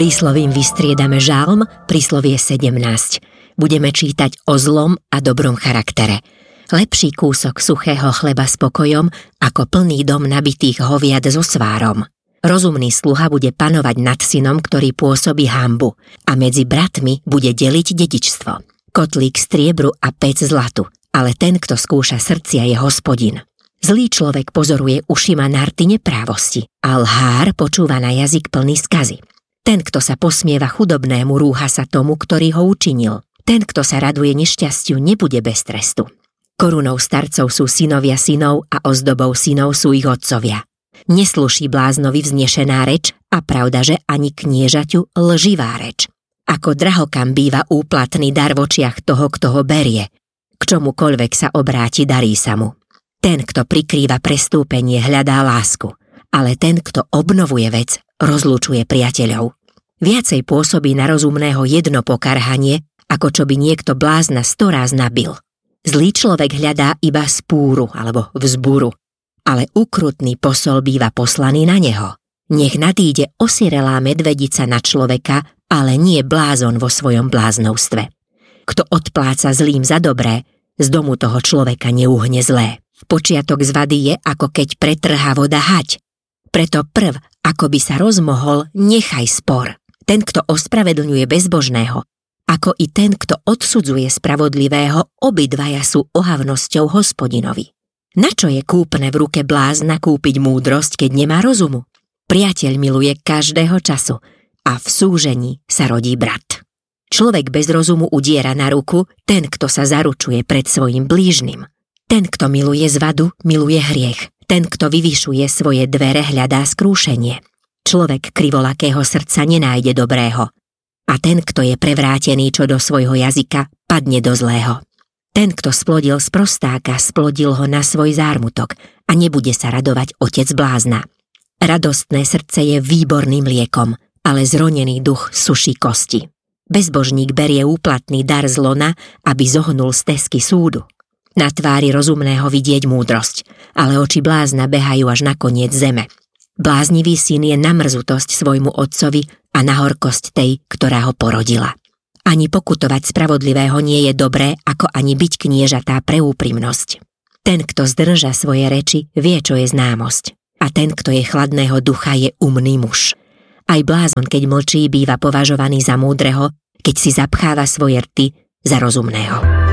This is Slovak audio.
Príslovím vystriedame žalm, príslovie 17. Budeme čítať o zlom a dobrom charaktere. Lepší kúsok suchého chleba s pokojom, ako plný dom nabitých hoviad so svárom. Rozumný sluha bude panovať nad synom, ktorý pôsobí hanbu, a medzi bratmi bude deliť dedičstvo. Kotlík striebru a pec zlatu, ale ten, kto skúša srdcia, je Hospodin. Zlý človek pozoruje ušima narty neprávosti, a lhár počúva na jazyk plný skazy. Ten, kto sa posmieva chudobnému, rúha sa tomu, ktorý ho učinil. Ten, kto sa raduje nešťastiu, nebude bez trestu. Korunou starcov sú synovia synov a ozdobou synov sú ich otcovia. Nesluší bláznovi vznešená reč a pravda, že ani kniežaťu lživá reč. Ako drahokam býva úplatný dar v očiach toho, kto ho berie. K čomukoľvek sa obráti, darí sa mu. Ten, kto prikrýva prestúpenie, hľadá lásku, ale ten, kto obnovuje vec, rozlučuje priateľov. Viacej pôsobí na rozumného jedno pokarhanie, ako čo by niekto blázna 100 ráz nabil. Zlý človek hľadá iba spúru alebo vzburu, ale ukrutný posol býva poslaný na neho. Nech nadíde osirelá medvedica na človeka, ale nie blázon vo svojom bláznovstve. Kto odpláca zlým za dobré, z domu toho človeka neuhne zlé. Počiatok zvady je, ako keď pretrhá voda hať. Preto prv, ako by sa rozmohol, nechaj spor. Ten, kto ospravedlňuje bezbožného, ako i ten, kto odsudzuje spravodlivého, obidvaja sú ohavnosťou Hospodinovi. Načo je kúpne v ruke blázna kúpiť múdrosť, keď nemá rozumu? Priateľ miluje každého času a v súžení sa rodí brat. Človek bez rozumu udiera na ruku, ten, kto sa zaručuje pred svojim blížnym. Ten, kto miluje zvadu, miluje hriech. Ten, kto vyvyšuje svoje dvere, hľadá skrúšenie. Človek krivolakého srdca nenájde dobrého. A ten, kto je prevrátený čo do svojho jazyka, padne do zlého. Ten, kto splodil z prostáka, splodil ho na svoj zármutok a nebude sa radovať otec blázna. Radostné srdce je výborným liekom, ale zronený duch suší kosti. Bezbožník berie úplatný dar z lona, aby zohnul stezky súdu. Na tvári rozumného vidieť múdrosť, ale oči blázna behajú až na koniec zeme. Bláznivý syn je na mrzutosť svojmu otcovi a na horkosť tej, ktorá ho porodila. Ani pokutovať spravodlivého nie je dobré, ako ani byť kniežatá pre úprimnosť. Ten, kto zdrža svoje reči, vie, čo je známosť. A ten, kto je chladného ducha, je umný muž. Aj blázon, keď mlčí, býva považovaný za múdreho, keď si zapcháva svoje rty za rozumného.